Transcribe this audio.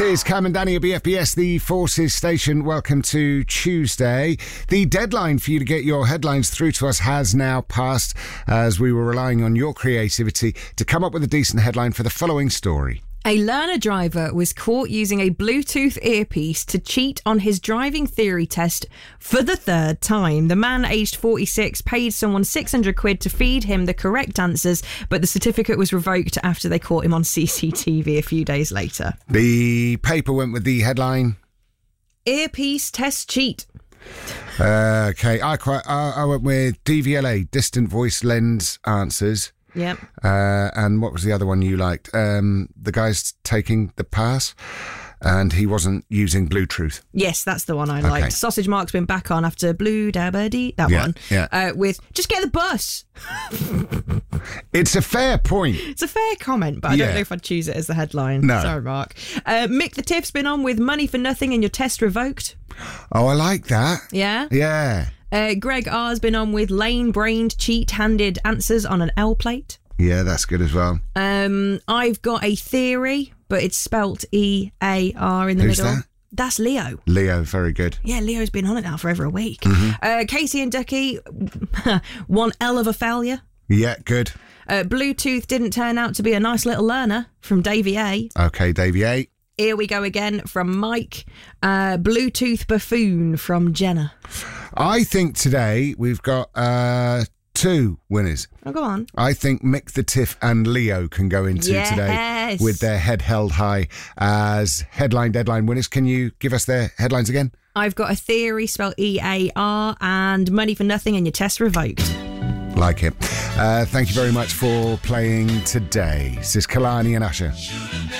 is Cam and Danny at BFBS, the Forces Station. Welcome to Tuesday. The deadline for you to get your headlines through to us has now passed, as we were relying on your creativity to come up with a decent headline for the following story. A learner driver was caught using a Bluetooth earpiece to cheat on his driving theory test for the third time. The man, aged 46, paid someone £600 to feed him the correct answers, but the certificate was revoked after they caught him on CCTV a few days later. The paper went with the headline, Earpiece test cheat. Okay, I went with DVLA, distant voice lens answers. Yep. And what was the other one you liked? The guy's taking the pass and he wasn't using Bluetooth. Yes, that's the one I liked. Sausage Mark's been back on after Blue Dabba-dee, that one. Yeah. With, just get the bus. It's a fair point. It's a fair comment, but I don't know if I'd choose it as the headline. No. Sorry, Mark. Mick the Tiff's been on with money for nothing and your test revoked. Oh, I like that. Yeah? Yeah. Greg R's been on with lane-brained, cheat-handed answers on an L plate. Yeah, that's good as well. I've got a theory, but it's spelt E-A-R in the Who's middle. That? That's Leo. Leo, very good. Yeah, Leo's been on it now for over a week. Mm-hmm. Casey and Ducky, one L of a failure. Yeah, good. Bluetooth didn't turn out to be a nice little learner from Davey A. Okay, Davey A. Here we go again from Mike. Bluetooth buffoon from Jenna. I think today we've got two winners. Oh, go on. I think Mick the Tiff and Leo can go into today with their head held high as deadline winners. Can you give us their headlines again? I've got a theory spelled E-A-R and money for nothing and your test revoked. Like it. Thank you very much for playing today. This is Kalani and Usher.